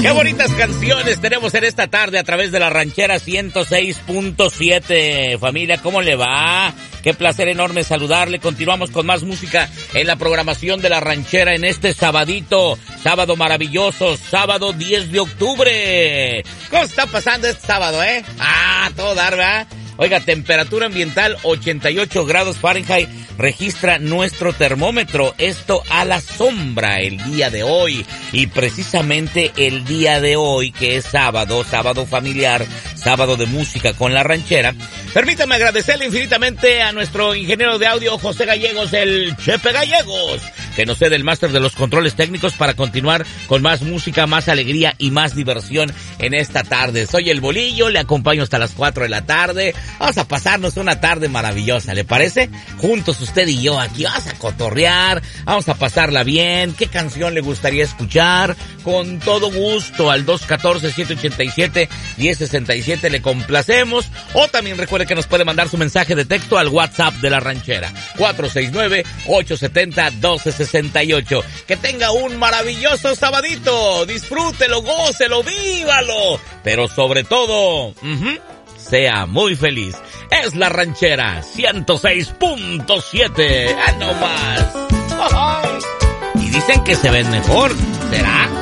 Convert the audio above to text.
Qué bonitas canciones tenemos en esta tarde a través de la Ranchera 106.7. Familia, ¿cómo le va? Qué placer enorme saludarle. Continuamos con más música en la programación de la Ranchera en este sabadito. Sábado maravilloso, sábado 10 de octubre. ¿Cómo está pasando este sábado, todo dar, ¿verdad? Oiga, temperatura ambiental 88 grados Fahrenheit registra nuestro termómetro. Esto a la sombra el día de hoy. Y precisamente el día de hoy, que es sábado familiar, sábado de música con la Ranchera. Permítame agradecerle infinitamente a nuestro ingeniero de audio, José Gallegos, el Chepe Gallegos, que nos cede el máster de los controles técnicos para continuar con más música, más alegría y más diversión en esta tarde. Soy el Bolillo, le acompaño hasta las 4 de la tarde. Vamos a pasarnos una tarde maravillosa, ¿le parece? Juntos usted y yo aquí, vamos a cotorrear, vamos a pasarla bien. ¿Qué canción le gustaría escuchar? Con todo gusto, al 214-787-1067 le complacemos. O también recuerde que nos puede mandar su mensaje de texto al WhatsApp de la Ranchera, 469-870-1268. Que tenga un maravilloso sabadito, disfrútelo, gócelo, vívalo, pero sobre todo, sea muy feliz. Es la Ranchera 106.7. ¡Ah, no más! Y dicen que se ven mejor. ¿Será?